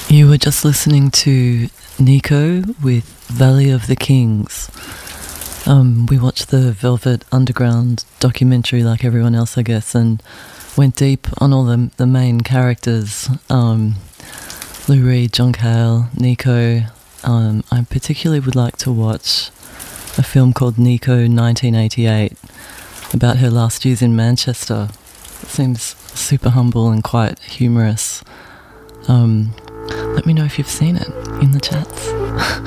You were just listening to Nico with Valley of the Kings. We watched the Velvet Underground documentary like everyone else, I guess, and went deep on all the main characters. Lou Reed, John Cale, Nico. I particularly would like to watch a film called Nico 1988 about her last years in Manchester. It seems super humble and quite humorous. Let me know if you've seen it in the chats.